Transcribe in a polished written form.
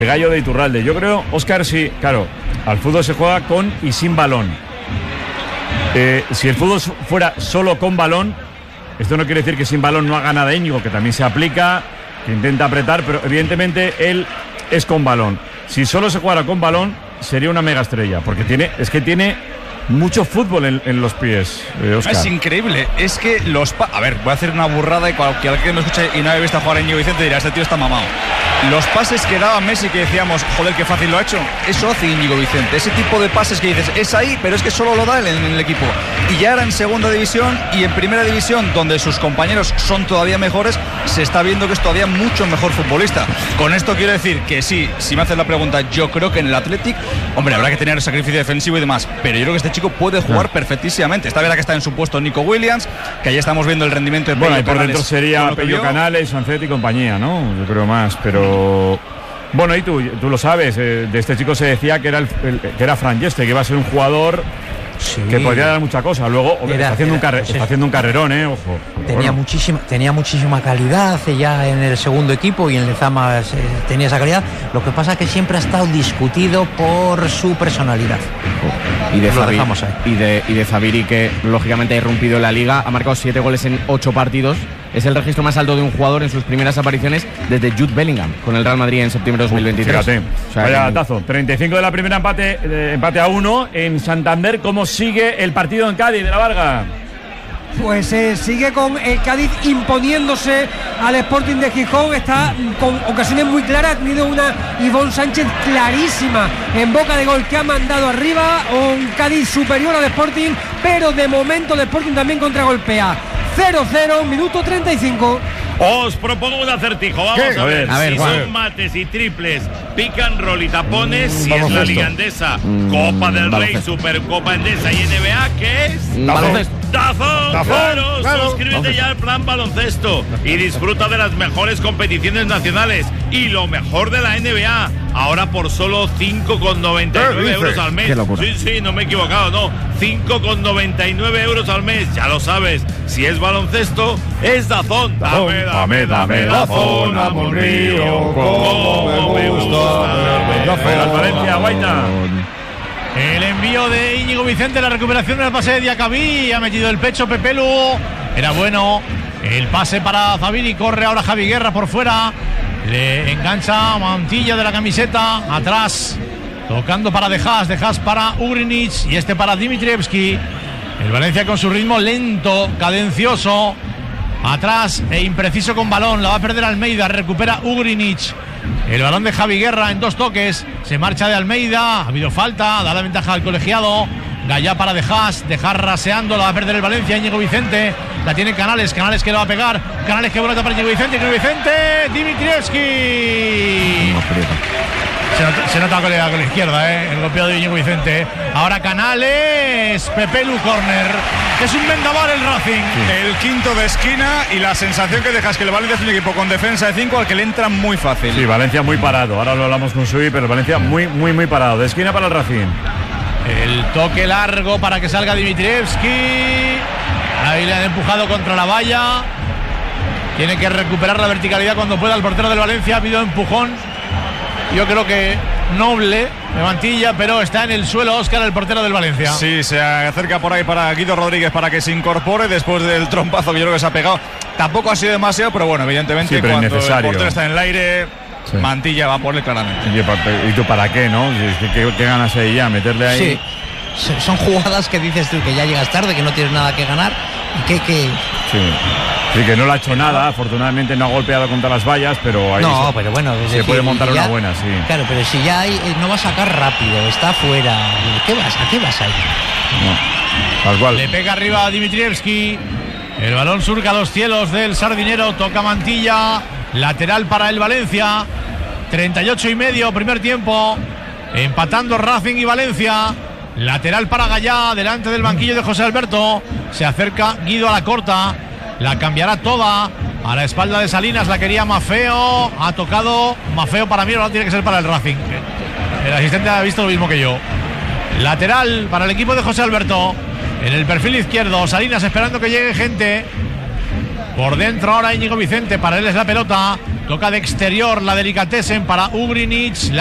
Gallo de Iturralde. Yo creo, Óscar, sí, claro, al fútbol se juega con y sin balón. Si el fútbol fuera solo con balón, esto no quiere decir que sin balón no haga nada Íñigo, que también se aplica, que intenta apretar, pero evidentemente él es con balón. Si solo se jugara con balón, sería una mega estrella, porque tiene mucho fútbol en los pies, Óscar. Es increíble, es que a ver, voy a hacer una burrada y cualquiera que me escuche y no haya visto jugar a Íñigo Vicente dirá, este tío está mamado. Los pases que daba Messi, que decíamos, joder, qué fácil lo ha hecho, eso hace Íñigo Vicente. Ese tipo de pases que dices, es ahí, pero es que solo lo da él en el equipo. Y ya era en segunda división y en primera división, donde sus compañeros son todavía mejores, se está viendo que es todavía mucho mejor futbolista. Con esto quiero decir que sí, si me haces la pregunta, yo creo que en el Athletic, hombre, habrá que tener el sacrificio defensivo y demás, pero yo creo que este chico puede jugar perfectísimamente. Está verdad que está en su puesto Nico Williams, que ahí estamos viendo el rendimiento de Pello. Bueno, y por dentro sería Pello Canales, Sancet y compañía, ¿no? Yo creo más, pero... Bueno, y tú lo sabes, de este chico se decía que era Fran Yeste, que iba a ser un jugador que podría dar mucha cosa. Luego está haciendo un carrerón, ojo. Tenía muchísima calidad ya en el segundo equipo y en Lezama tenía esa calidad. Lo que pasa es que siempre ha estado discutido por su personalidad. Y de Zabiri, que lógicamente ha irrumpido en la Liga, ha marcado 7 goles en 8 partidos. Es el registro más alto de un jugador en sus primeras apariciones desde Jude Bellingham con el Real Madrid en septiembre de 2023. Fíjate, vaya tazo. 35 de la primera, empate a 1 en Santander. ¿Cómo sigue el partido en Cádiz de la Varga? Pues sigue con el Cádiz imponiéndose al Sporting de Gijón. Está con ocasiones muy claras. Ha tenido una Ivonne Sánchez clarísima en boca de gol que ha mandado arriba. Un Cádiz superior al Sporting, pero de momento el Sporting también contragolpea. 0-0, minuto 35. Os propongo un acertijo. Vamos a ver si son mates y triples, pick and roll y tapones. Si es la Liga Endesa, Copa del Rey, Supercopa Endesa y NBA, ¿qué es? ¡Dazón! Claro. Suscríbete ya al plan baloncesto y disfruta de las mejores competiciones nacionales y lo mejor de la NBA. Ahora por solo 5,99 euros al mes. Sí, no me he equivocado, no. 5,99 euros al mes, ya lo sabes. Si es baloncesto, es Dazón. Dame Dazón, amor mío, como me gusta. Valencia, Guaita. El envío de Íñigo Vicente, la recuperación del pase de Diacabí, ha metido el pecho Pepe Lu, era bueno. El pase para Zabiri, corre ahora Javi Guerra por fuera. Le engancha Mantilla de la camiseta, atrás, tocando para De Haas para Ugrinic y este para Dimitrievski. El Valencia con su ritmo lento, cadencioso, atrás e impreciso con balón, la va a perder Almeida, recupera Ugrinic. El balón de Javi Guerra en 2 toques, se marcha de Almeida, ha habido falta, da la ventaja al colegiado. Gallá para De Haas raseando, la va a perder el Valencia. Íñigo Vicente, la tiene Canales que lo va a pegar, Canales que buena para Íñigo Vicente, Dimitrievski. Se nota con la izquierda, el golpeo de Íñigo Vicente. Ahora Canales, Pepe Lu, córner. Es un vendaval el Racing. Sí. El quinto de esquina y la sensación que dejas que el Valencia es un equipo con defensa de 5 al que le entra muy fácil. Sí, Valencia muy parado. Ahora lo hablamos con Sui, pero Valencia muy parado. De esquina para el Racing. El toque largo para que salga Dimitrievski. Ahí le han empujado contra la valla. Tiene que recuperar la verticalidad cuando pueda el portero del Valencia. Ha habido empujón. Yo creo que noble de Mantilla, pero está en el suelo Óscar, el portero del Valencia. Sí, se acerca por ahí para Guido Rodríguez para que se incorpore después del trompazo que yo creo que se ha pegado. Tampoco ha sido demasiado, pero bueno, evidentemente sí, pero cuando el portero está en el aire, sí, Mantilla va a ponerle claramente. ¿Y tú para qué, no? ¿Qué ganas ahí ya? ¿Meterle ahí? Sí. Son jugadas que dices tú que ya llegas tarde, que no tienes nada que ganar y que... Sí, que no le ha hecho nada, afortunadamente no ha golpeado contra las vallas, pero ahí pero bueno, se puede montar una buena, sí. Claro, pero si ya no va a sacar rápido, está fuera, ¿a qué vas ahí? No, tal cual. Le pega arriba a Dimitrievski, el balón surca los cielos del Sardinero, toca Mantilla, lateral para el Valencia, 38,5, primer tiempo, empatando Racing y Valencia. Lateral para Gallá, delante del banquillo de José Alberto. Se acerca Guido a la corta, la cambiará toda a la espalda de Salinas, la quería Mafeo, ha tocado Mafeo, para mí ahora tiene que ser para el Racing. El asistente ha visto lo mismo que yo. Lateral para el equipo de José Alberto, en el perfil izquierdo, Salinas esperando que llegue gente. Por dentro ahora Íñigo Vicente, para él es la pelota, Toca de exterior la Delicatessen para Ugrinic.